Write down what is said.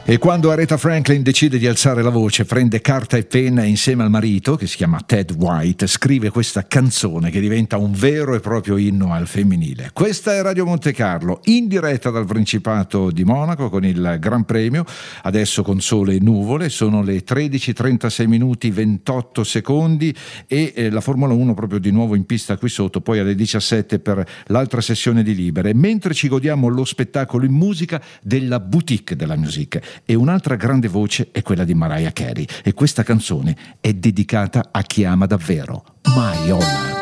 E quando Aretha Franklin decide di alzare la voce, prende carta e penna e insieme al marito, che si chiama Ted White, scrive questa canzone che diventa un vero e proprio inno al femminile. Questa è Radio Monte Carlo, in diretta dal Principato di Monaco con il Gran Premio, adesso con sole e nuvole, sono le 13:36 minuti 28 secondi e la Formula 1 proprio di nuovo in pista qui sotto, poi alle 17 per l'altra sessione di libere, mentre ci godiamo lo spettacolo in musica della Boutique della Musique. E un'altra grande voce è quella di Mariah Carey, e questa canzone è dedicata a chi ama davvero, My All.